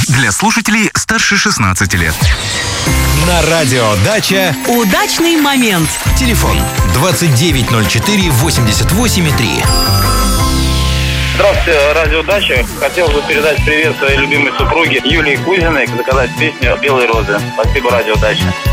для слушателей старше 16 лет. На радио «Дача» удачный момент. Телефон 2904-88,3. Здравствуйте, радио «Дача». Хотел бы передать привет своей любимой супруге Юлии Кузиной, заказать песню «Белые розы». Спасибо, радио «Дача».